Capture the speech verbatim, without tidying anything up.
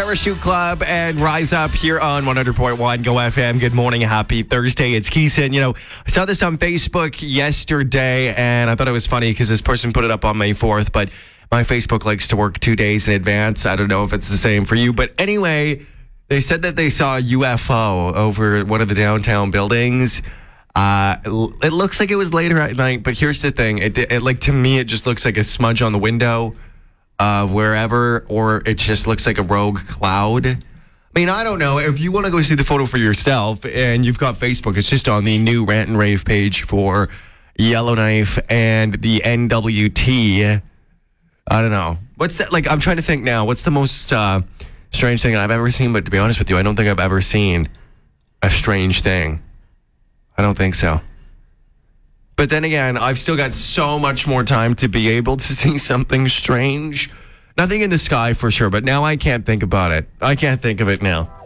Parachute Club and Rise Up here on one hundred point one Go F M. Good morning. Happy Thursday. It's Keeson. You know, I saw this on Facebook yesterday, and I thought it was funny because this person put it up on May fourth, but my Facebook likes to work two days in advance. I don't know if it's the same for you. But anyway, they said that they saw a U F O over one of the downtown buildings. Uh, it looks like it was later at night, but here's the thing. It, it like to me, it just looks like a smudge on the window of wherever, or it just looks like a rogue cloud. I mean, I don't know. If you want to go see the photo for yourself and you've got Facebook, it's just on the new Rant and Rave page for Yellowknife and the N W T. I don't know. What's that? Like, I'm trying to think now. What's the most uh, strange thing I've ever seen? But to be honest with you, I don't think I've ever seen a strange thing. I don't think so. But then again, I've still got so much more time to be able to see something strange. Nothing in the sky for sure, but now I can't think about it. I can't think of it now.